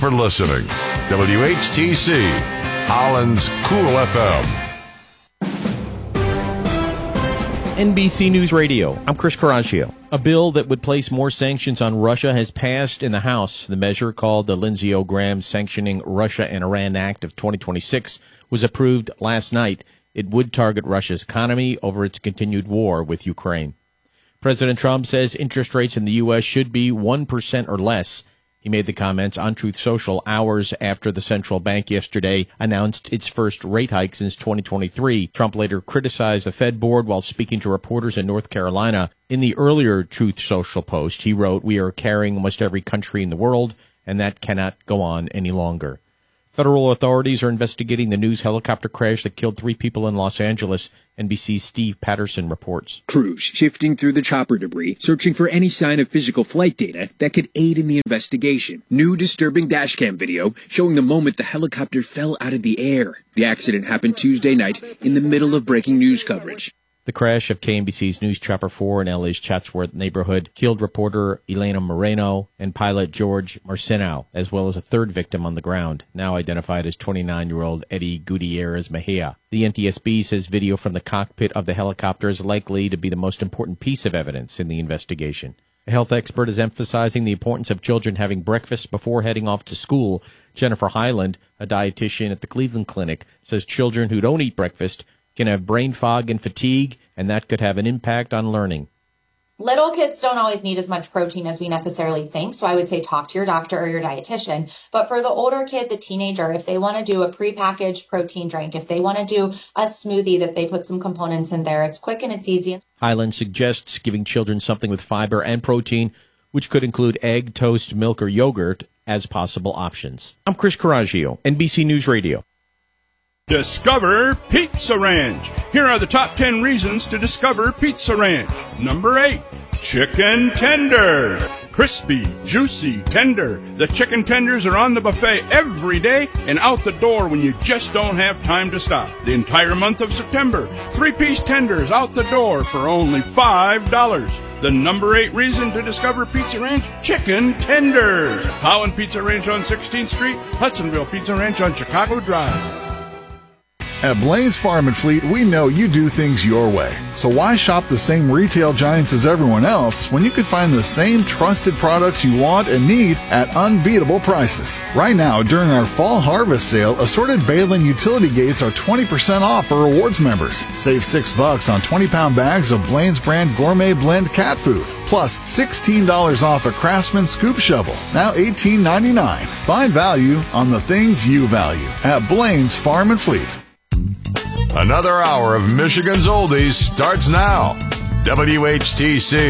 For listening. WHTC, Holland's Cool FM. NBC News Radio. I'm Chris Coraggio. A bill that would place more sanctions on Russia has passed in the House. The measure, called the Lindsey O. Graham Sanctioning Russia and Iran Act of 2026, was approved last night. It would target Russia's economy over its continued war with Ukraine. President Trump says interest rates in the U.S. should be 1% or less. He made the comments on Truth Social hours after the central bank yesterday announced its first rate hike since 2023. Trump later criticized the Fed board while speaking to reporters in North Carolina. In the earlier Truth Social post, he wrote, "We are carrying almost every country in the world, and that cannot go on any longer." Federal authorities are investigating the news helicopter crash that killed 3 people in Los Angeles. NBC's Steve Patterson reports. Crews shifting through the chopper debris, searching for any sign of physical flight data that could aid in the investigation. New disturbing dashcam video showing the moment the helicopter fell out of the air. The accident happened Tuesday night in the middle of breaking news coverage. The crash of KMBC's News Chopper 4 in LA's Chatsworth neighborhood killed reporter Elena Moreno and pilot George Marcinau, as well as a third victim on the ground, now identified as 29-year-old Eddie Gutierrez Mejia. The NTSB says video from the cockpit of the helicopter is likely to be the most important piece of evidence in the investigation. A health expert is emphasizing the importance of children having breakfast before heading off to school. Jennifer Highland, a dietitian at the Cleveland Clinic, says children who don't eat breakfast can have brain fog and fatigue, and that could have an impact on learning. Little kids don't always need as much protein as we necessarily think, so I would say talk to your doctor or your dietitian. But for the older kid, the teenager, if they want to do a prepackaged protein drink, if they want to do a smoothie that they put some components in there, it's quick and it's easy. Highland suggests giving children something with fiber and protein, which could include egg, toast, milk, or yogurt, as possible options. I'm Chris Coraggio, NBC News Radio. Discover Pizza Ranch. Here are the top 10 reasons to discover Pizza Ranch. Number 8, chicken tenders. Crispy, juicy, tender. The chicken tenders are on the buffet every day and out the door when you just don't have time to stop. The entire month of September, 3-piece tenders out the door for only $5. The number 8 reason to discover Pizza Ranch, chicken tenders. Holland Pizza Ranch on 16th Street, Hudsonville Pizza Ranch on Chicago Drive. At Blaine's Farm and Fleet, we know you do things your way. So why shop the same retail giants as everyone else when you can find the same trusted products you want and need at unbeatable prices? Right now, during our fall harvest sale, assorted Baling utility gates are 20% off for rewards members. Save $6 on 20-pound bags of Blaine's brand gourmet blend cat food. Plus $16 off a Craftsman scoop shovel, now $18.99. Find value on the things you value at Blaine's Farm and Fleet. Another hour of Michigan's Oldies starts now. WHTC.